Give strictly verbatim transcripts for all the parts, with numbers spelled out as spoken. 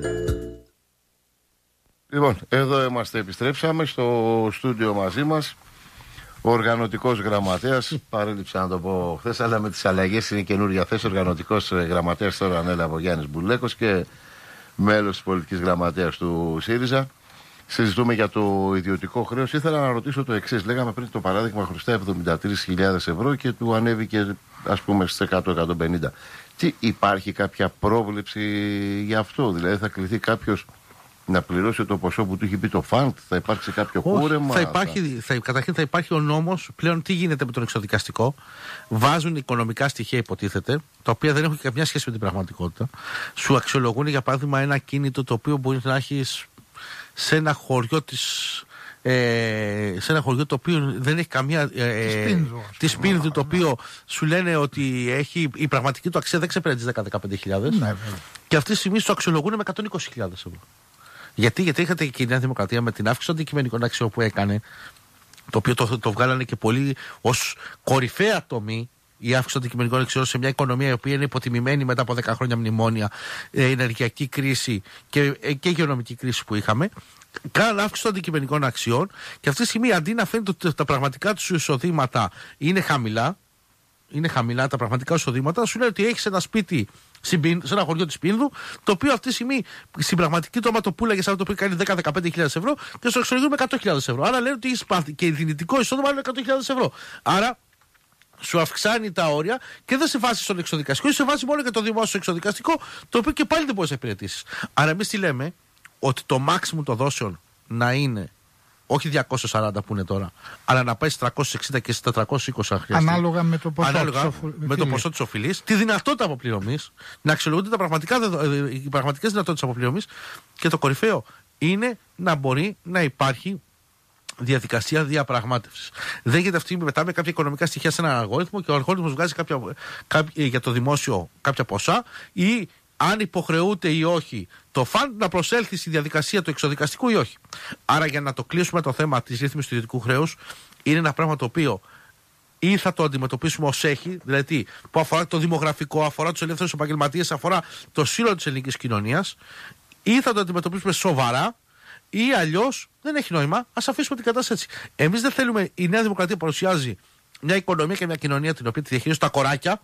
Λοιπόν, εδώ είμαστε, επιστρέψαμε στο στούντιο μαζί μας. Ο οργανωτικός γραμματέας, παρέλειψα να το πω χθες, αλλά με τις αλλαγές είναι καινούργια θέση. Ο οργανωτικός γραμματέας τώρα ανέλαβε ο Γιάννης Μπουλέκος και μέλος της πολιτικής γραμματέας του ΣΥΡΙΖΑ. Συζητούμε για το ιδιωτικό χρέος. Ήθελα να ρωτήσω το εξής. Λέγαμε πριν το παράδειγμα χρωστά εβδομήντα τρεις χιλιάδες ευρώ και του ανέβηκε, ας πούμε, στις εκατό με εκατόν πενήντα. Τι, υπάρχει κάποια πρόβλεψη γι' αυτό? Δηλαδή θα κληθεί κάποιος να πληρώσει το ποσό που του έχει πει το φαντ, θα υπάρξει κάποιο κούρεμα? Θα υπάρχει, θα, καταρχήν θα υπάρχει ο νόμος. Πλέον τι γίνεται με τον εξοδικαστικό? Βάζουν οικονομικά στοιχεία, υποτίθεται, τα οποία δεν έχουν καμιά σχέση με την πραγματικότητα. Σου αξιολογούν, για παράδειγμα, ένα κίνητο το οποίο μπορεί να έχει σε ένα χωριό της. Ε, σε ένα χωριό το οποίο δεν έχει καμία. Ε, τη Σπίνδου, το οποίο σου λένε ότι έχει, η πραγματική του αξία δεν ξεπερνάει τις δέκα με δεκαπέντε χιλιάδες. Ναι, και αυτή τη στιγμή σου αξιολογούν με εκατόν είκοσι χιλιάδες ευρώ. Γιατί, γιατί είχατε και η Νέα Δημοκρατία με την αύξηση των αντικειμενικών αξιών που έκανε, το οποίο το, το βγάλανε και πολύ ως κορυφαία τομή, η αύξηση των αντικειμενικών αξιών σε μια οικονομία η οποία είναι υποτιμημένη μετά από δέκα χρόνια μνημόνια, ε, ενεργειακή κρίση και, ε, και υγειονομική κρίση που είχαμε. Κάναν αύξηση των αντικειμενικών αξιών και αυτή τη στιγμή αντί να φαίνεται ότι τα πραγματικά του εισοδήματα είναι χαμηλά, είναι χαμηλά τα πραγματικά εισοδήματα, σου λέει ότι έχει ένα σπίτι σε ένα χωριό της Πίνδου, το οποίο αυτή τη στιγμή στην πραγματική το άμα το πουλάγε σαν το οποίο κάνει δέκα με δεκαπέντε χιλιάδες ευρώ και στο εξωτερικό με εκατό χιλιάδες ευρώ. Άρα λένε ότι έχει σπάθει και δυνητικό εισόδημα είναι εκατό χιλιάδες ευρώ. Άρα σου αυξάνει τα όρια και δεν σε βάζει στον εξοδικαστικό, σε βάζει μόνο για το δημόσιο εξοδικαστικό, το οποίο και πάλι δεν μπορεί να υπηρετήσει. Άρα εμείς τι λέμε? Ότι το maximum των δόσεων να είναι όχι διακόσια σαράντα που είναι τώρα, αλλά να πάει στις τριακόσια εξήντα και στις τετρακόσια είκοσι αν χρειαστεί. Ανάλογα με το ποσό, Ανάλογα της, οφου... με το ποσό της οφειλής, τη δυνατότητα αποπληρωμής, να αξιολογούνται τα πραγματικά, οι πραγματικές δυνατότητες αποπληρωμής και το κορυφαίο είναι να μπορεί να υπάρχει διαδικασία διαπραγμάτευσης. Δεν γίνεται αυτή μετά με κάποια οικονομικά στοιχεία σε έναν αλγόριθμο και ο αλγόριθμος βγάζει κάποια, κάποια, για το δημόσιο κάποια ποσά ή αν υποχρεούται ή όχι το φαντ να προσέλθει στη διαδικασία του εξοδικαστικού ή όχι. Άρα, για να το κλείσουμε το θέμα της ρύθμισης του ιδιωτικού χρέους, είναι ένα πράγμα το οποίο ή θα το αντιμετωπίσουμε ως έχει, δηλαδή που αφορά το δημογραφικό, αφορά τους ελεύθερους επαγγελματίες, αφορά το σύνολο της ελληνικής κοινωνίας, ή θα το αντιμετωπίσουμε σοβαρά, ή αλλιώς δεν έχει νόημα, ας αφήσουμε την κατάσταση έτσι. Εμείς δεν θέλουμε, η Νέα Δημοκρατία παρουσιάζει μια οικονομία και μια κοινωνία την οποία τη διαχειρίζονται τα κοράκια.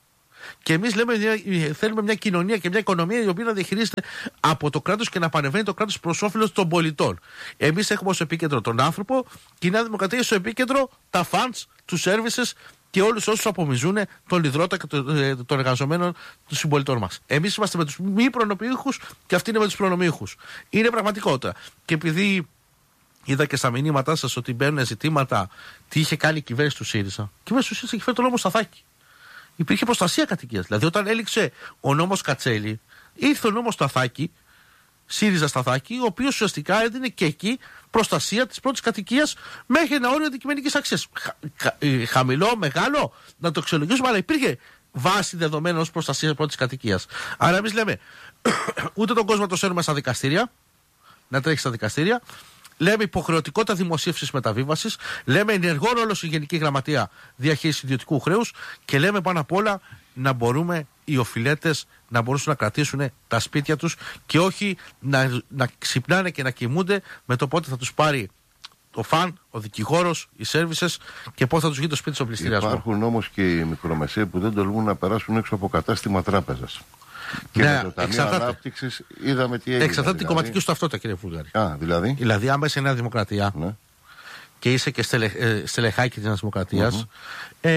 Και εμείς λέμε, θέλουμε μια κοινωνία και μια οικονομία η οποία να διαχειρίζεται από το κράτος και να πανεβαίνει το κράτος προς όφελος των πολιτών. Εμείς έχουμε ως επίκεντρο τον άνθρωπο και η Νέα Δημοκρατία έχει στο επίκεντρο τα funds, τους services και όλους όσους απομυζούν τον ιδρώτα και των εργαζομένων των συμπολιτών μας. Εμείς είμαστε με τους μη προνομιούχους και αυτοί είναι με τους προνομιούχους. Είναι πραγματικότητα. Και επειδή είδα και στα μηνύματά σας ότι μπαίνουν ζητήματα τι είχε κάνει η κυβέρνηση του ΣΥΡΙΖΑ. Η κυβέρνηση του ΣΥΡΙΖΑ είχε φέρει τον νόμο Σταθάκη. Υπήρχε προστασία κατοικίας. Δηλαδή, όταν έληξε ο νόμος Κατσέλη, ήρθε ο νόμος Σταθάκη, ΣΥΡΙΖΑ Σταθάκη, ο οποίος ουσιαστικά έδινε και εκεί προστασία της πρώτης κατοικίας μέχρι ένα όριο αντικειμενικής αξίας. Χα, χαμηλό, μεγάλο, να το αξιολογήσουμε, αλλά υπήρχε βάση δεδομένων ως προστασία της πρώτης κατοικίας. Άρα, εμείς λέμε, ούτε τον κόσμο το σέρνουμε στα δικαστήρια, να τρέχει στα δικαστήρια. Λέμε υποχρεωτικότητα δημοσίευσης μεταβίβασης. Λέμε ενεργό ρόλο στη Γενική Γραμματεία διαχείριση ιδιωτικού χρέους. Και λέμε πάνω απ' όλα να μπορούμε οι οφειλέτες να μπορούν να κρατήσουν τα σπίτια τους και όχι να, να ξυπνάνε και να κοιμούνται με το πότε θα τους πάρει το φαν, ο δικηγόρος, οι σέρβισες και πώς θα τους γίνει το σπίτι στο πληστηριασμό. Υπάρχουν όμως και οι μικρομεσαίοι που δεν τολμούν να περάσουν έξω από κατάστημα τράπεζας. Και ναι, με το Ταμείο Ανάπτυξης είδαμε τι έγινε. Εξαρτάται δηλαδή. την κομματική σου ταυτότητα, κύριε Βούλγαρη. Α, δηλαδή. Δηλαδή, άμα είσαι Νέα Δημοκρατία ναι. και είσαι και στελε, ε, στελεχάκι της Νέας Δημοκρατίας mm-hmm. ε,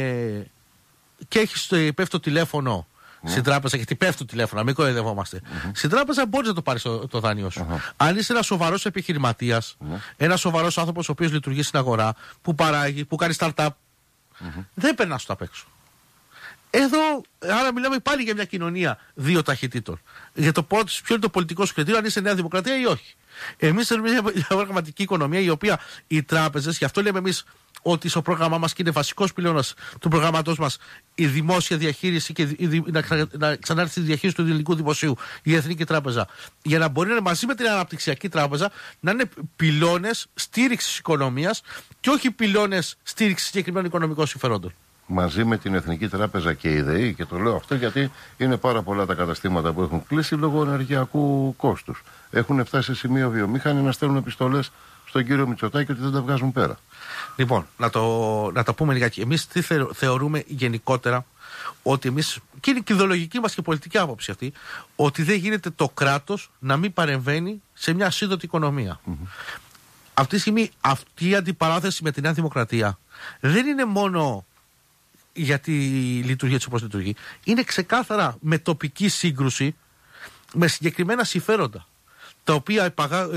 και έχεις το, πέφτει το τηλέφωνο mm-hmm. στην τράπεζα, γιατί πέφτει το τηλέφωνο, μην κοροϊδευόμαστε. Mm-hmm. Στην τράπεζα μπορείς να το πάρεις το, το δάνειο σου. Mm-hmm. Αν είσαι ένας σοβαρός επιχειρηματίας, mm-hmm. ένας σοβαρός άνθρωπος ο οποίος λειτουργεί στην αγορά, που παράγει, που κάνει startup, mm-hmm. δεν περνάς στο απ' έξω. Εδώ, άρα μιλάμε πάλι για μια κοινωνία δύο ταχυτήτων. Για το ποιο είναι το πολιτικό σου κριτήριο, αν είσαι Νέα Δημοκρατία ή όχι. Εμείς θέλουμε μια πραγματική οικονομία η οποία οι τράπεζες, γι' αυτό λέμε εμείς ότι στο πρόγραμμά μας και είναι βασικός πυλώνας του προγραμματός μας η δημόσια διαχείριση και η, να, να ξανάρθει τη διαχείριση του ελληνικού δημοσίου, η Εθνική Τράπεζα, για να μπορεί να είναι μαζί με την Αναπτυξιακή Τράπεζα να είναι πυλώνες στήριξης οικονομίας και όχι πυλώνες στήριξης συγκεκριμένων οικονομικών συμφερόντων. μαζί με την Εθνική Τράπεζα και η ΔΕΗ, και το λέω αυτό γιατί είναι πάρα πολλά τα καταστήματα που έχουν κλείσει λόγω ενεργειακού κόστους. Έχουν φτάσει σε σημείο βιομήχανοι να στέλνουν επιστολές στον κύριο Μητσοτάκη ότι δεν τα βγάζουν πέρα. Λοιπόν, να το, να το πούμε λιγάκι. Εμείς τι θε, θεωρούμε γενικότερα, ότι εμείς, και είναι και η ιδεολογική μας και πολιτική άποψη αυτή, ότι δεν γίνεται το κράτος να μην παρεμβαίνει σε μια ασίδωτη οικονομία. Mm-hmm. Αυτή τη στιγμή αυτή η αντιπαράθεση με τη Νέα Δημοκρατία δεν είναι μόνο γιατί λειτουργεί έτσι όπως λειτουργεί, είναι ξεκάθαρα με τοπική σύγκρουση, με συγκεκριμένα συμφέροντα, τα οποία,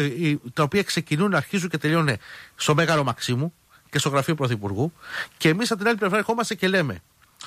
τα οποία ξεκινούν, αρχίζουν και τελειώνουν στο Μέγαρο Μαξίμου και στο γραφείο Πρωθυπουργού, και εμείς από την άλλη πλευρά ερχόμαστε και λέμε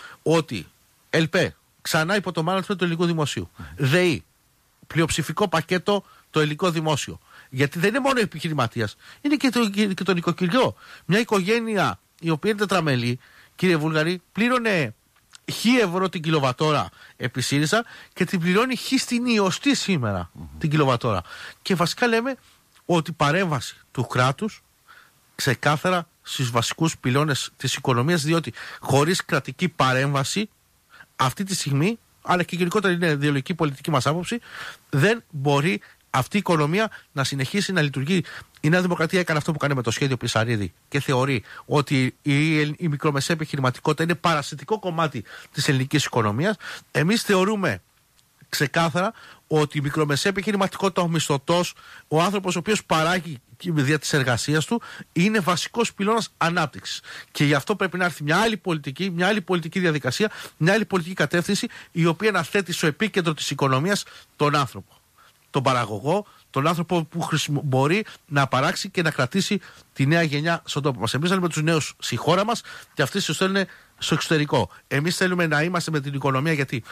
ότι ΕΛΠΕ ξανά υπό το management του ελληνικού δημοσίου, ΔΕΗ πλειοψηφικό πακέτο το ελληνικό δημόσιο, γιατί δεν είναι μόνο ο επιχειρηματίας, είναι και το, και το νοικοκυριό. Μια οικογένεια η οποία είναι τετραμελή, κύριε Βούλγαρη, πλήρωνε χι ευρώ την κιλοβατόρα επί ΣΥΡΙΖΑ και την πληρώνει χι στην ιωστή σήμερα mm-hmm. την κιλοβατόρα. Και βασικά λέμε ότι η παρέμβαση του κράτους ξεκάθαρα στους βασικούς πυλώνες της οικονομίας, διότι χωρίς κρατική παρέμβαση αυτή τη στιγμή, αλλά και γενικότερα είναι ιδεολογική πολιτική μας άποψη, δεν μπορεί αυτή η οικονομία να συνεχίσει να λειτουργεί. Η Νέα Δημοκρατία έκανε αυτό που κάνει με το σχέδιο Πισαρίδη και θεωρεί ότι η, η μικρομεσαία επιχειρηματικότητα είναι παρασιτικό κομμάτι της ελληνικής οικονομίας. Εμείς θεωρούμε ξεκάθαρα ότι η μικρομεσαία επιχειρηματικότητα, ο μισθωτός, ο άνθρωπος ο οποίος παράγει δια της εργασίας του, είναι βασικός πυλώνας ανάπτυξης. Και γι' αυτό πρέπει να έρθει μια άλλη πολιτική, μια άλλη πολιτική διαδικασία, μια άλλη πολιτική κατεύθυνση, η οποία να θέτει στο επίκεντρο της οικονομίας τον άνθρωπο, τον παραγωγό, τον άνθρωπο που χρησιμο... μπορεί να παράξει και να κρατήσει τη νέα γενιά στον τόπο μας. Εμείς θέλουμε τους νέους στη χώρα μας και αυτοί τους θέλουν στο εξωτερικό. Εμείς θέλουμε να είμαστε με την οικονομία, γιατί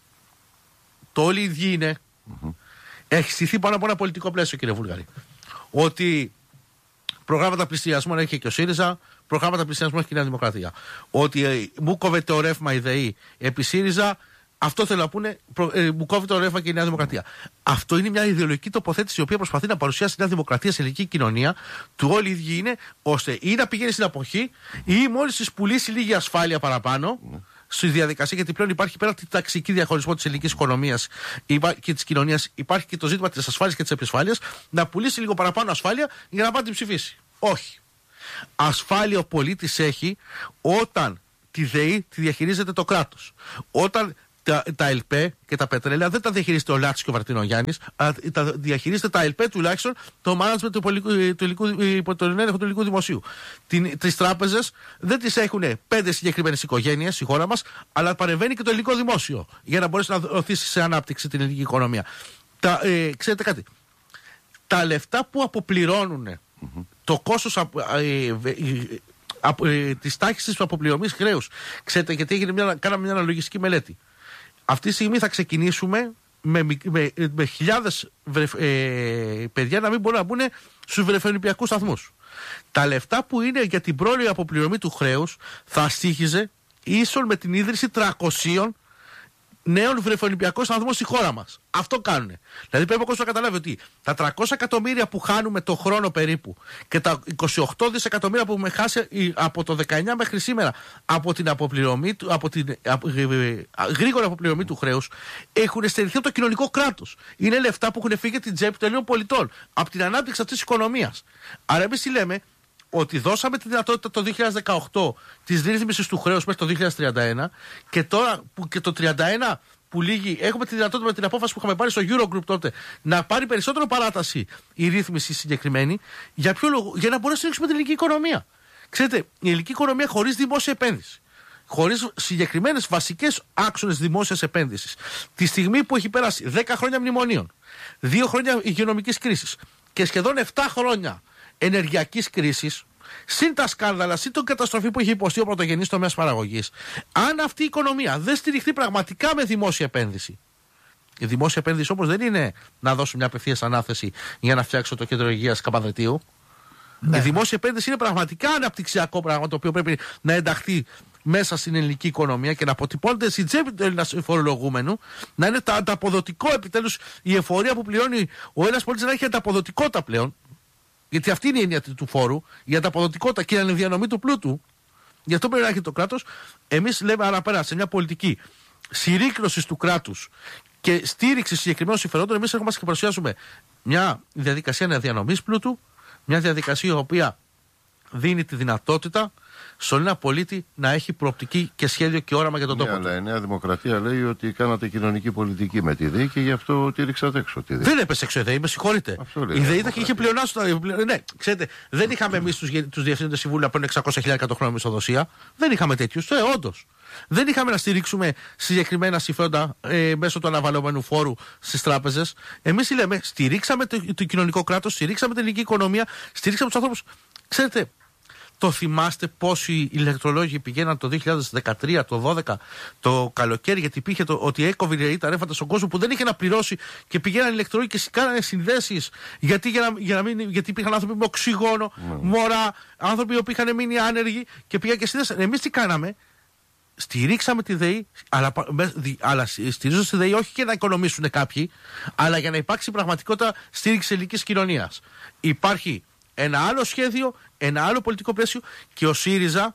το όλοι οι ίδιοι είναι. Mm-hmm. Έχει στηθεί πάνω από ένα πολιτικό πλαίσιο, κύριε Βούλγαρη. Ότι προγράμματα πληστηριασμού έχει και ο ΣΥΡΙΖΑ, προγράμματα πληστηριασμού έχει και η Νέα Δημοκρατία. Ότι ε, μου κόβεται το ρεύμα η ΔΕΗ επί ΣΥΡΙΖΑ, αυτό θέλω να πούνε, προ, ε, μου κόβει το ρεύμα και η Νέα Δημοκρατία. Αυτό είναι μια ιδεολογική τοποθέτηση η οποία προσπαθεί να παρουσιάσει η Νέα Δημοκρατία σε ελληνική κοινωνία, του όλοι οι ίδιοι είναι, ώστε ή να πηγαίνει στην αποχή ή μόλις τη πουλήσει λίγη ασφάλεια παραπάνω. Mm. Στη διαδικασία, γιατί πλέον υπάρχει πέρα από την ταξική διαχωρισμό της ελληνικής οικονομίας και της κοινωνίας, υπάρχει και το ζήτημα της ασφάλειας και της επισφάλειας, να πουλήσει λίγο παραπάνω ασφάλεια για να πάει την ψηφίσει. Όχι. Ασφάλεια ο πολίτης έχει όταν τη ΔΕΗ τη διαχειρίζεται το κράτος. Όταν τα, τα ΕΛΠΕ και τα πετρέλαια δεν τα διαχειρίζεται ο Λάτσης και ο Βαρτινογιάννης, αλλά τα διαχειρίζεται τα ΕΛΠΕ τουλάχιστον το management του ελληνικού, υπό τον έλεγχο του ελληνικού δημοσίου. Τις τράπεζες δεν τις έχουν πέντε συγκεκριμένες οικογένειες στη χώρα μας, αλλά παρεμβαίνει και το ελληνικό δημόσιο για να μπορέσει να οθήσει σε ανάπτυξη την ελληνική οικονομία. Τα, ε, ξέρετε κάτι, τα λεφτά που αποπληρώνουν mm-hmm. το κόστος ε, ε, ε, ε, της τάχισης του αποπληρωμής χρέους, ξέρετε γιατί έγινε μια, κάναμε μια αναλογιστική μελέτη. Αυτή τη στιγμή θα ξεκινήσουμε με, με, με χιλιάδες βρεφ, ε, παιδιά να μην μπορούν να μπουν στους βρεφονιπιακούς σταθμούς. Τα λεφτά που είναι για την πρόορη αποπληρωμή του χρέους θα στοίχιζε ίσον με την ίδρυση τριακοσίων νέων βρεφονιπιακών σταθμών στη χώρα μας. Αυτό κάνουνε. Δηλαδή πρέπει ο κόσμος να καταλάβει ότι τα τριακόσια εκατομμύρια που χάνουμε το χρόνο περίπου και τα είκοσι οκτώ δισεκατομμύρια που έχουμε χάσει από το δεκαεννιά μέχρι σήμερα από την αποπληρωμή, από την από, γρήγορη αποπληρωμή του χρέους, έχουν στερηθεί από το κοινωνικό κράτος. Είναι λεφτά που έχουν φύγει την τσέπη των Ελλήνων πολιτών από την ανάπτυξη αυτής της οικονομίας. Άρα εμείς τι λέμε, ότι δώσαμε τη δυνατότητα το δύο χιλιάδες δεκαοκτώ της ρύθμισης του χρέους μέχρι το δύο χιλιάδες τριάντα ένα και τώρα που και το τριάντα ένα που λύγει έχουμε τη δυνατότητα με την απόφαση που είχαμε πάρει στο Eurogroup τότε να πάρει περισσότερο παράταση η ρύθμιση συγκεκριμένη. Για ποιο λόγο? Για να μπορέσουμε να στηρίξουμε την ελληνική οικονομία. Ξέρετε, η ελληνική οικονομία χωρίς δημόσια επένδυση, χωρίς συγκεκριμένες βασικές άξονες δημόσιας επένδυσης, τη στιγμή που έχει πέρασει δέκα χρόνια μνημονίων, δύο χρόνια υγειονομικής κρίσης και σχεδόν επτά χρόνια ενεργειακής κρίσης, συν τα σκάνδαλα, συν την καταστροφή που έχει υποστεί ο πρωτογενής τομέας παραγωγής, αν αυτή η οικονομία δεν στηριχθεί πραγματικά με δημόσια επένδυση. Η δημόσια επένδυση όμως δεν είναι να δώσω μια απευθείας ανάθεση για να φτιάξω το κέντρο υγείας Καπαδρετίου. Ναι. Η δημόσια επένδυση είναι πραγματικά αναπτυξιακό πράγμα το οποίο πρέπει να ενταχθεί μέσα στην ελληνική οικονομία και να αποτυπώνεται στην τσέπη του Έλληνα φορολογούμενου, να είναι τα ανταποδοτικό επιτέλους η εφορία που πληρώνει ο Έλληνας πολίτης να έχει ανταποδοτικότητα πλέον. Γιατί αυτή είναι η έννοια του φόρου, η ανταποδοτικότητα και η ανεδιανομή του πλούτου. Γι' αυτό πρέπει να έρχεται το κράτος. Εμείς λέμε άρα πέρα σε μια πολιτική συρρίκνωσης του κράτους και στήριξη συγκεκριμένων συμφερόντων, εμείς έχουμε και παρουσιάζουμε μια διαδικασία αναδιανομής πλούτου, μια διαδικασία η οποία δίνει τη δυνατότητα στον ένα πολίτη να έχει προοπτική και σχέδιο και όραμα για τον ναι, τόπο αλλά του. η Νέα Δημοκρατία λέει ότι κάνατε κοινωνική πολιτική με τη ΔΕΗ και γι' αυτό τη ρίξατε έξω τη ΔΕΗ. Δεν έπεσε έξω η ΔΕΗ, με συγχωρείτε. Η ΔΕΗ είχε πλεονάσει. Ναι, ξέρετε, δεν είχαμε εμείς τους διευθύνοντες συμβούλου να παίρνουν εξακόσια χιλιάδες κάθε χρόνο μισθοδοσία. Δεν είχαμε τέτοιους. Ε, όντως. Δεν είχαμε να στηρίξουμε συγκεκριμένα συμφέροντα ε, μέσω του αναβαλλόμενου φόρου στις τράπεζες. Εμείς λέμε, στηρίξαμε το, το κοινωνικό κράτος, στηρίξαμε την ελληνική οικονομία, στηρίξαμε τους ανθρώπους. Ξέρετε, το θυμάστε πόσοι ηλεκτρολόγοι πηγαίναν το δύο χιλιάδες δεκατρία, το δώδεκα, το καλοκαίρι, γιατί υπήρχε το ότι έκοβε τα ρεύματα στον κόσμο που δεν είχε να πληρώσει και πηγαίναν ηλεκτρολόγοι και κάνανε συνδέσεις. Γιατί, για να, για να μην, γιατί υπήρχαν άνθρωποι με οξυγόνο, mm. μωρά, άνθρωποι που είχαν μείνει άνεργοι και πήγαν και συνδέσαν. Εμείς τι κάναμε? Στηρίξαμε τη ΔΕΗ, αλλά, αλλά στηρίζοντας τη ΔΕΗ όχι για να οικονομήσουν κάποιοι, αλλά για να υπάρξει πραγματικότητα στήριξη ελληνικής κοινωνίας. Υπάρχει ένα άλλο σχέδιο, ένα άλλο πολιτικό πλαίσιο και ο ΣΥΡΙΖΑ,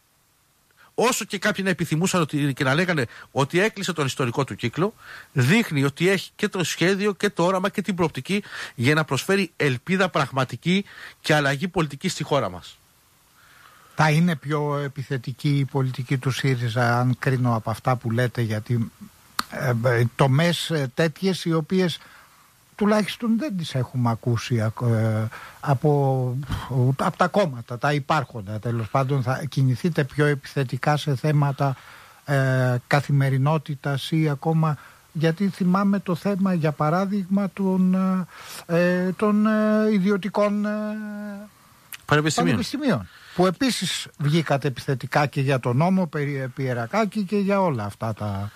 όσο και κάποιοι να επιθυμούσαν ότι, και να λέγανε ότι έκλεισε τον ιστορικό του κύκλο, δείχνει ότι έχει και το σχέδιο και το όραμα και την προοπτική για να προσφέρει ελπίδα πραγματική και αλλαγή πολιτική στη χώρα μας. Θα είναι πιο επιθετική η πολιτική του ΣΥΡΙΖΑ, αν κρίνω από αυτά που λέτε, γιατί ε, ε, τομές ε, τέτοιες οι οποίες τουλάχιστον δεν τις έχουμε ακούσει ε, από, από τα κόμματα, τα υπάρχοντα. Τέλος πάντων, θα κινηθείτε πιο επιθετικά σε θέματα ε, καθημερινότητας ή ακόμα, γιατί θυμάμαι το θέμα, για παράδειγμα, των, ε, των ε, ιδιωτικών ε, πανεπιστημίων. πανεπιστημίων, που επίσης βγήκατε επιθετικά και για τον νόμο περί Πιερακάκη και για όλα αυτά τα...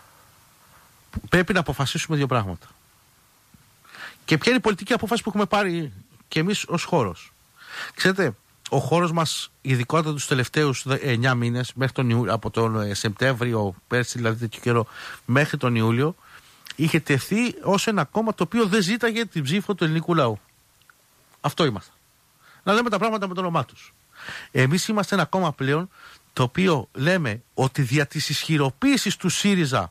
Πρέπει να αποφασίσουμε δύο πράγματα. Και ποια είναι η πολιτική απόφαση που έχουμε πάρει και εμείς ως χώρος? Ξέρετε, ο χώρος μας, ειδικότερα τους τελευταίους εννιά μήνες, μέχρι τον Ιούλιο, από τον Σεπτέμβριο, πέρσι δηλαδή τέτοιο καιρό, μέχρι τον Ιούλιο, είχε τεθεί ως ένα κόμμα το οποίο δεν ζήταγε την ψήφο του ελληνικού λαού. Αυτό είμαστε. Να λέμε τα πράγματα με το όνομά τους. Εμείς είμαστε ένα κόμμα πλέον το οποίο λέμε ότι δια της ισχυροποίησης του ΣΥΡΙΖΑ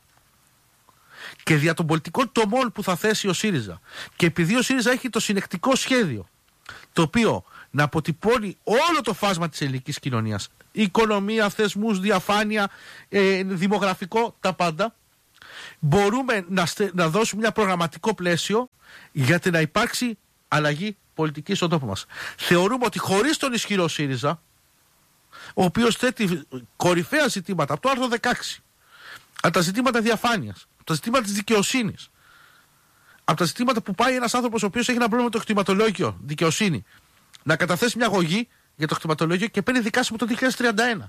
και δια των πολιτικών τομών που θα θέσει ο ΣΥΡΙΖΑ, και επειδή ο ΣΥΡΙΖΑ έχει το συνεκτικό σχέδιο το οποίο να αποτυπώνει όλο το φάσμα της ελληνικής κοινωνίας, οικονομία, θεσμούς, διαφάνεια, ε, δημογραφικό, τα πάντα, μπορούμε να, στε, να δώσουμε ένα προγραμματικό πλαίσιο για να υπάρξει αλλαγή πολιτική στον τόπο μας. Θεωρούμε ότι χωρίς τον ισχυρό ΣΥΡΙΖΑ, ο οποίος θέτει κορυφαία ζητήματα από το άρθρο δεκαέξι, από τα ζητήματα διαφάνειας, από τα ζητήματα της δικαιοσύνης, από τα ζητήματα που πάει ένας άνθρωπος ο οποίος έχει ένα πρόβλημα με το κτηματολόγιο, δικαιοσύνη, να καταθέσει μια αγωγή για το κτηματολόγιο και παίρνει δικάσιμο το δύο χιλιάδες τριάντα ένα.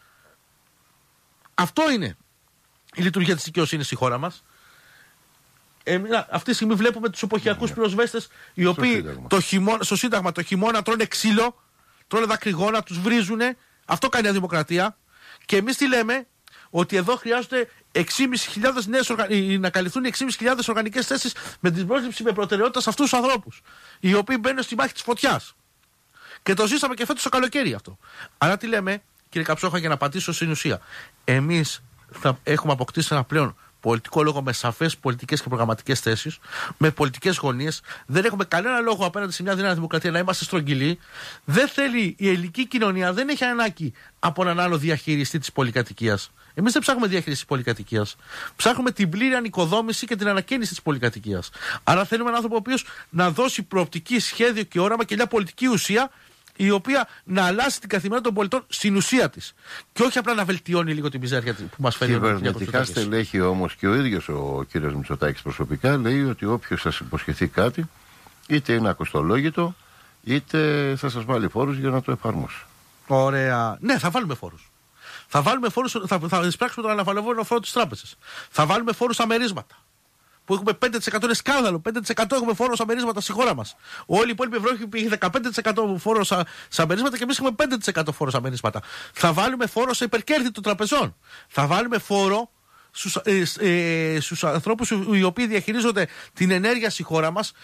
Αυτό είναι η λειτουργία της δικαιοσύνης στη χώρα μας. Ε, αυτή τη στιγμή βλέπουμε τους εποχιακούς yeah. πυροσβέστες οι οποίοι στο σύνταγμα. Το χειμώνα, στο σύνταγμα το χειμώνα τρώνε ξύλο, τρώνε δακρυγόνα, τους βρίζουνε. Αυτό κάνει η δημοκρατία. Και εμείς τι λέμε? Ότι εδώ χρειάζονται έξι χιλιάδες πεντακόσιες νέες οργα... να καλυφθούν έξι χιλιάδες πεντακόσιες οργανικές θέσεις με την πρόσληψη με προτεραιότητα σε αυτούς τους ανθρώπους, οι οποίοι μπαίνουν στη μάχη της φωτιάς. Και το ζήσαμε και φέτος το καλοκαίρι αυτό. Άρα τι λέμε, κύριε Καψόχα, για να πατήσω στην ουσία? Εμείς θα έχουμε αποκτήσει ένα πλέον πολιτικό λόγο με σαφές πολιτικές και προγραμματικές θέσεις, με πολιτικές γωνίες. Δεν έχουμε κανένα λόγο απέναντι σε μια δυνατή δημοκρατία να είμαστε στρογγυλοί. Δεν θέλει η ελληνική κοινωνία, δεν έχει ανάγκη από έναν άλλο διαχειριστή της πολυκατοικίας. Εμείς δεν ψάχνουμε διαχείριση της πολυκατοικίας. Ψάχνουμε την πλήρη ανοικοδόμηση και την ανακαίνιση της πολυκατοικίας. Άρα θέλουμε έναν άνθρωπο ο οποίος να δώσει προοπτική, σχέδιο και όραμα και μια πολιτική ουσία, η οποία να αλλάζει την καθημερινότητα των πολιτών στην ουσία της. Και όχι απλά να βελτιώνει λίγο τη μιζέρια που μας φέρει ο Νίκος. Κυβερνητικά στελέχη όμως και ο ίδιος ο κύριος Μητσοτάκης προσωπικά λέει ότι όποιος σας υποσχεθεί κάτι, είτε είναι ακοστολόγητο, είτε θα σας βάλει φόρους για να το εφαρμόσει. Ωραία. Ναι, θα βάλουμε φόρους. Θα βάλουμε φόρους, θα, θα εισπράξουμε τον αναβαλλόμενο φόρο της τράπεζας. Θα βάλουμε φόρους στα μερίσματα. Που έχουμε πέντε τοις εκατό, είναι σκάνδαλο. πέντε τοις εκατό έχουμε φόρο στα μερίσματα στη χώρα μας. Όλη η υπόλοιπη Ευρώπη είχε δεκαπέντε τοις εκατό φόρο στα μερίσματα και εμείς έχουμε πέντε τοις εκατό φόρο στα μερίσματα. Θα βάλουμε φόρο σε υπερκέρδη των τραπεζών. Θα βάλουμε φόρο στους, ε, ε, στους ανθρώπους οι οποίοι διαχειρίζονται την ενέργεια στη χώρα μας,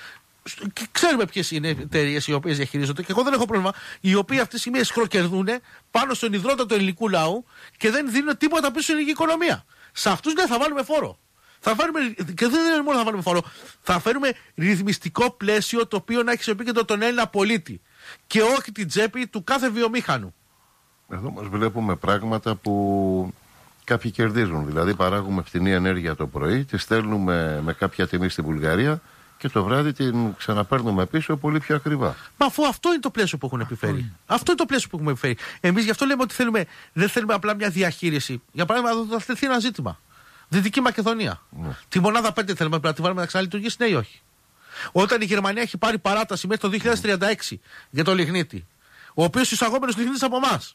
Και ξέρουμε ποιες είναι οι εταιρείες οι οποίες διαχειρίζονται, και εγώ δεν έχω πρόβλημα, οι οποίοι αυτή τη στιγμή εσχροκερδούν πάνω στον ιδρώτα του ελληνικού λαού και δεν δίνουν τίποτα πίσω στην ελληνική οικονομία. Σε αυτούς ναι, θα βάλουμε φόρο. Θα βάλουμε, και δεν είναι μόνο θα βάλουμε φόρο, θα φέρουμε ρυθμιστικό πλαίσιο το οποίο να έχει σε επίκεντρο τον Έλληνα πολίτη και όχι την τσέπη του κάθε βιομήχανου. Εδώ μας βλέπουμε πράγματα που κάποιοι κερδίζουν. Δηλαδή, παράγουμε φθηνή ενέργεια το πρωί, τη στέλνουμε με κάποια τιμή στη Βουλγαρία και το βράδυ την ξαναπαίρνουμε πίσω πολύ πιο ακριβά. Μα αφού αυτό είναι το πλαίσιο που έχουν επιφέρει. Mm. Αυτό είναι το πλαίσιο που έχουμε επιφέρει. Εμείς γι' αυτό λέμε ότι θέλουμε, δεν θέλουμε απλά μια διαχείριση. Για παράδειγμα, θα θεθεί ένα ζήτημα. Δυτική Μακεδονία. Mm. Τη μονάδα πέντε θέλουμε να τη βάλουμε να ξαναλειτουργήσει, ναι ή όχι. Όταν η Γερμανία έχει πάρει παράταση μέχρι το δύο χιλιάδες τριάντα έξι mm. για το λιγνίτη, ο οποίος εισαγόμενος λιγνίτης από εμάς.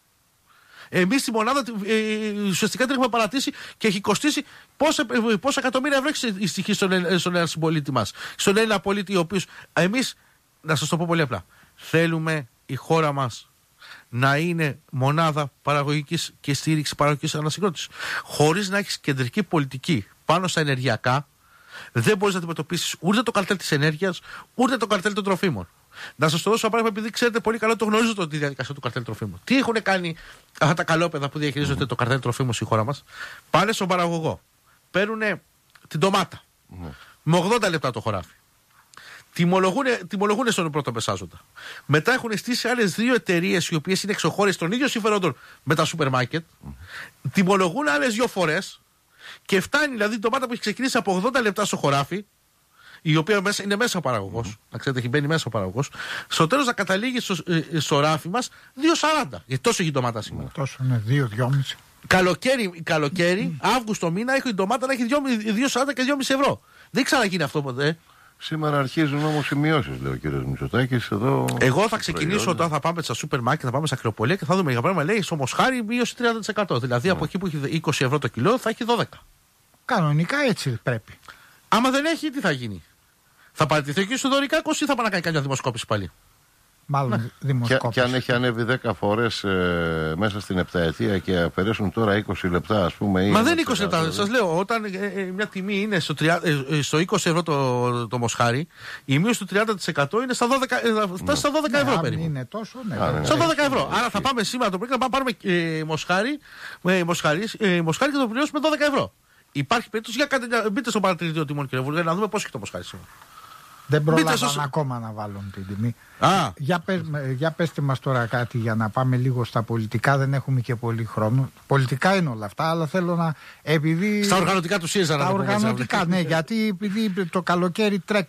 Εμείς τη μονάδα ε, ουσιαστικά την έχουμε παρατήσει και έχει κοστίσει πόσα, πόσα εκατομμύρια ευρώ έχει στοιχεί στον, στον Έλληνα συμπολίτη μας. Στον Έλληνα πολίτη, ο οποίος εμείς, να σας το πω πολύ απλά, θέλουμε η χώρα μας να είναι μονάδα παραγωγικής και στήριξη παραγωγικής ανασυγκρότησης. Χωρίς να έχεις κεντρική πολιτική πάνω στα ενεργειακά, δεν μπορείς να αντιμετωπίσεις ούτε το καρτέλ της ενέργειας, ούτε το καρτέλ των τροφίμων. Να σας το δώσω παράδειγμα, επειδή ξέρετε πολύ καλά, το γνωρίζω τη διαδικασία του καρτέλ τροφίμων. Τι έχουν κάνει αυτά τα καλόπεδα που διαχειρίζονται mm. το καρτέλ τροφίμων στη χώρα μας? Πάνε στον παραγωγό, παίρνουν την ντομάτα mm. με ογδόντα λεπτά το χωράφι. Τιμολογούν στον πρώτο μεσάζοντα. Μετά έχουν στήσει άλλες δύο εταιρείες οι οποίες είναι εξωχώρες των ίδιων συμφερόντων με τα σούπερ μάρκετ. Mm. Τιμολογούν άλλες δύο φορές και φτάνει δηλαδή η ντομάτα που έχει ξεκινήσει από ογδόντα λεπτά στο χωράφι, η οποία μέσα, είναι μέσα ο παραγωγός, mm. να ξέρετε, έχει μπαίνει μέσα ο παραγωγός, στο τέλος να καταλήγει στο, ε, στο ράφι μας δύο σαράντα. Γιατί τόσο έχει η ντομάτα σήμερα. Τόσο είναι δύο δυόμισι. Καλοκαίρι, καλοκαίρι mm. Αύγουστο μήνα, έχει η ντομάτα να έχει δύο σαράντα και δυόμισι ευρώ. Δεν ξαναγίνει αυτό ποτέ. Σήμερα αρχίζουν όμως οι μειώσεις, λέει ο κύριος Μητσοτάκης. Εδώ Εγώ θα ξεκινήσω όταν θα πάμε στα σούπερ μάρκετ, θα πάμε στα κρεοπολία και θα δούμε για παράδειγμα, λέει στο Μοσχάρι μείωση τριάντα τοις εκατό. Δηλαδή mm. από εκεί που έχει είκοσι ευρώ το κιλό θα έχει δώδεκα. Κανονικά έτσι πρέπει. Άμα δεν έχει, τι θα γίνει? Θα παραιτηθεί και στο Δωρικάκος ή θα πάει να κάνει κάποια δημοσκόπηση πάλι? Μάλλον ναι. δημοσκόπηση. Και, και αν έχει ανέβει δέκα φορές ε, μέσα στην επταετία και αφαιρέσουν τώρα είκοσι λεπτά, ας πούμε. Ή Μα δεν είναι είκοσι λεπτά. Σας λέω, όταν ε, ε, μια τιμή είναι στο, τριάντα, ε, στο είκοσι ευρώ το, το Μοσχάρι, η μείωση του τριάντα τοις εκατό είναι στα δώδεκα, ε, θα φτάσει στα δώδεκα ευρώ ναι, περίπου. Είναι τόσο, ναι. Α, ναι, ναι. Στα δώδεκα ευρώ. Άρα θα πάμε σήμερα το πρωί να πάρουμε ε, Μοσχάρι, ε, Μοσχάρι, ε, Μοσχάρι και το πληρώσουμε δώδεκα ευρώ. Υπάρχει περίπτωση για κάτι, μπείτε στο παρατηρητήριο τιμών, κύριε Βουλγαρή, να δούμε πώς έχει το Μοσχάρι σήμερα. Δεν πρόλαβαν στο... ακόμα να βάλουν την τιμή. Α. Για, πες, για πέστε μας τώρα κάτι για να πάμε λίγο στα πολιτικά. Δεν έχουμε και πολύ χρόνο. Πολιτικά είναι όλα αυτά, αλλά θέλω να... Επειδή... Στα οργανωτικά του ΣΥΡΙΖΑ να τα οργανωτικά, ναι, γιατί επειδή το καλοκαίρι τρέξει.